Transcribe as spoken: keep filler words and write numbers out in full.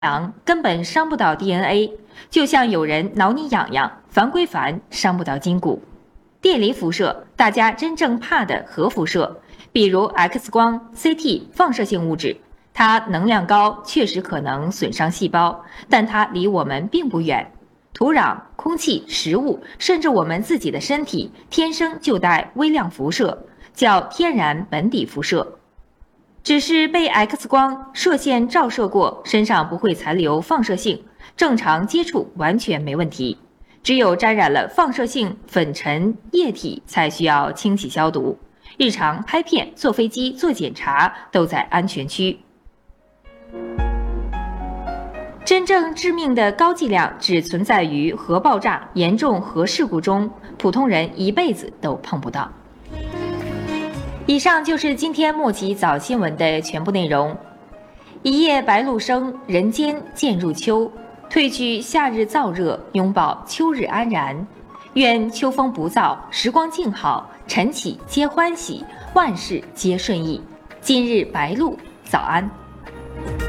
阳根本伤不到 D N A， 就像有人挠你痒痒，烦归烦，伤不到筋骨。电离辐射，大家真正怕的核辐射，比如 X 光、C T 放射性物质，它能量高，确实可能损伤细胞，但它离我们并不远。土壤、空气、食物，甚至我们自己的身体，天生就带微量辐射，叫天然本底辐射。只是被 X 光射线照射过，身上不会残留放射性，正常接触完全没问题。只有沾染了放射性粉尘液体才需要清洗消毒。日常拍片、坐飞机、做检查都在安全区。真正致命的高剂量只存在于核爆炸、严重核事故中，普通人一辈子都碰不到。以上就是今天莫吉早新闻的全部内容。一夜白露生，人间渐入秋。褪去夏日燥热，拥抱秋日安然。愿秋风不燥，时光静好，晨起皆欢喜，万事皆顺意。今日白露，早安。